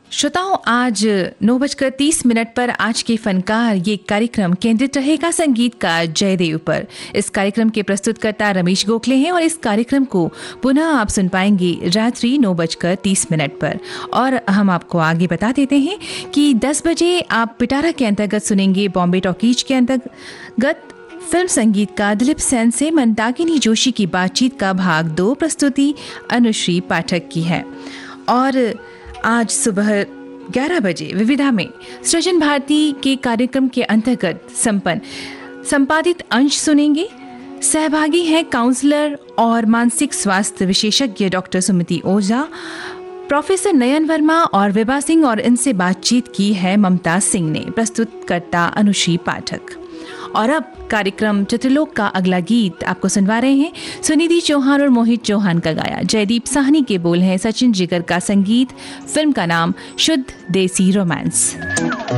श्रोताओं, आज 9:30 पर आज के फनकार ये कार्यक्रम केंद्रित रहेगा संगीत का जयदेव पर। इस कार्यक्रम के प्रस्तुतकर्ता रमेश गोखले हैं और इस कार्यक्रम को पुनः आप सुन पाएंगे रात्रि 9:30 पर। और हम आपको आगे बता देते हैं कि 10 बजे आप पिटारा के अंतर्गत सुनेंगे बॉम्बे टॉकीज के अंतर्गत फिल्म संगीत का दिलीप सेन से मंदाकिनी जोशी की बातचीत का भाग 2 प्रस्तुति अनुश्री पाठक की है। और आज सुबह 11 बजे विविधा में सृजन भारती के कार्यक्रम के अंतर्गत संपादित अंश सुनेंगे। सहभागी हैं काउंसलर और मानसिक स्वास्थ्य विशेषज्ञ डॉक्टर सुमति ओझा, प्रोफेसर नयन वर्मा और विभा सिंह, और इनसे बातचीत की है ममता सिंह ने। प्रस्तुतकर्ता अनुश्री पाठक। और अब कार्यक्रम चित्रलोक का अगला गीत आपको सुनवा रहे हैं सुनिधि चौहान और मोहित चौहान का गाया। जयदीप साहनी के बोल हैं, सचिन जिगर का संगीत। फिल्म का नाम शुद्ध देसी रोमांस।